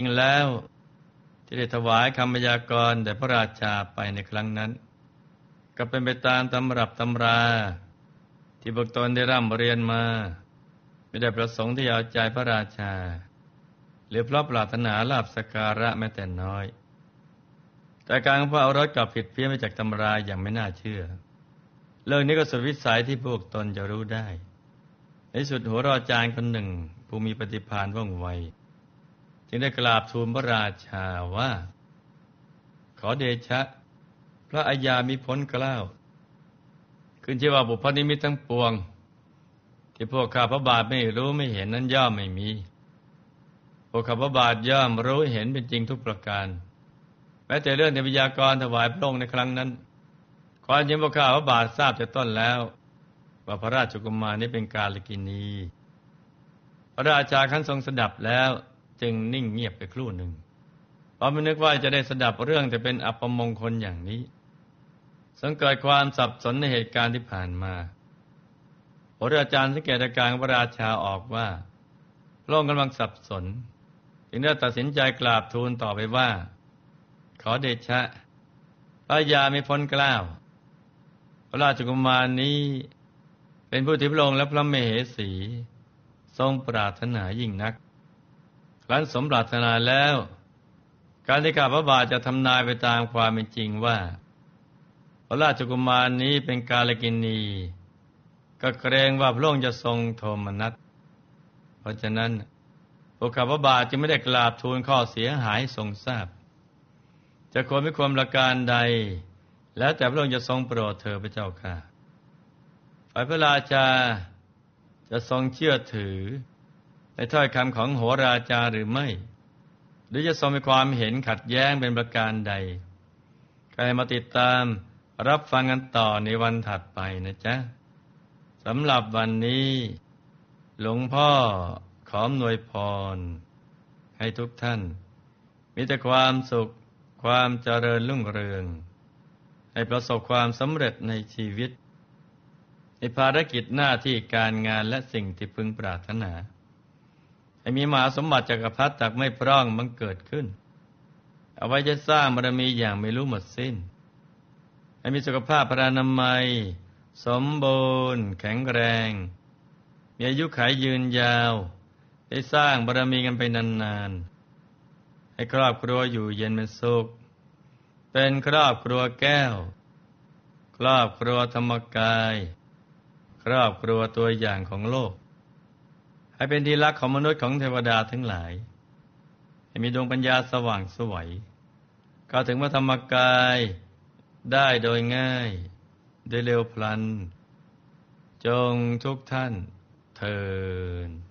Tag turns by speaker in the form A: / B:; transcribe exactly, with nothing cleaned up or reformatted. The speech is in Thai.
A: แล้วที่ได้ถวายคำพยากรณ์แด่พระราชาไปในครั้งนั้นก็เป็นไปตามตำรับตำราที่พวกตนได้ร่ำเรียนมาไม่ได้ประสงค์ที่จะเอาใจพระราชาหรือเพราะปรารถนาลาภสักการะแม้แต่น้อยแต่การของพระโอรสกลับผิดเพี้ยนไปจากตำราอย่างไม่น่าเชื่อเรื่องนี้ก็สุดวิสัยที่พวกตนจะรู้ได้ในสุดหัวรอจารย์คนหนึ่งผู้มีปฏิภาณว่องไวจึงได้กราบทูลพระราชาว่าขอเดชะพระอัยยามิพ้นเกล้าขึ้นชื่อว่าบุพนิมิตทั้งปวงที่พวกข้าพระบาทไม่รู้ไม่เห็นนั้นย่อมไม่มีพวกข้าพระบาทย่อมรู้เห็นเป็นจริงทุกประการแม้แต่เรื่องที่พยากรณ์ถวายพระองค์ในครั้งนั้นความจริงพวกข้าพระบาททราบแต่ต้นแล้วว่าพระราชกุมารนี้เป็นกาลกิณีพระราชาขั้นทรงสดับแล้วจึงนิ่งเงียบไปครู่หนึ่งเพราะไม่นึกว่าจะได้สดับเรื่องแต่เป็นอัปมงคลอย่างนี้สังเกิดความสับสนในเหตุการณ์ที่ผ่านมาพระอาจารย์สังเกตอาการของพระราชาออกว่าพระองค์กำลังสับสนจึงได้ตัดสินใจกราบทูลต่อไปว่าขอเดชะพระอัยยามิพ้นเกล้าพระราชกุมารนี้เป็นผู้ที่พระองค์และพระมเหสีทรงปรารถนายิ่งนักครั้นสมปรารถนาแล้วการที่ข้าพระบาทจะทำนายไปตามความเป็นจริงว่าพระราชกุมารนี้เป็นกาลกิณีก็เกรงว่าพระองค์จะทรงโทมนัสเพราะฉะนั้นพวกข้าพระบาทจึงไม่ได้กราบทูลข้อเสียหายทรงทราบจะควรไม่ควรประการใดแล้วแต่พระองค์จะทรงโปรดเธอพระเจ้าค่ะฝ่ายพระราชาจะทรงเชื่อถือในถ้อยคำของโหราจารย์หรือไม่หรือจะทรงมีความเห็นขัดแย้งเป็นประการใดใครมาติดตามรับฟังกันต่อในวันถัดไปนะจ๊ะสำหรับวันนี้หลวงพ่อขออำนวยพรให้ทุกท่านมีแต่ความสุขความเจริญรุ่งเรืองให้ประสบความสำเร็จในชีวิตในภารกิจหน้าที่การงานและสิ่งที่พึงปรารถนาให้มีมหาสมบัติจักรพรรดิจากไม่พร่องบังเกิดขึ้นเอาไว้จะสร้างบารมีอย่างไม่รู้หมดสิ้นให้มีสุขภาพพรรณนามัยสมบูรณ์แข็งแรงมีอายุขัยยืนยาวได้สร้างบารมีกันไปนานๆให้ครอบครัวอยู่เย็นเป็นสุขเป็นครอบครัวแก้วครอบครัวธรรมกายครอบครัวตัวอย่างของโลกให้เป็นที่รักของมนุษย์ของเทวดาทั้งหลายให้มีดวงปัญญาสว่างไสวเข้าถึงพระธรรมกายได้โดยง่ายโดยเร็วพลันจงทุกท่านเทอญ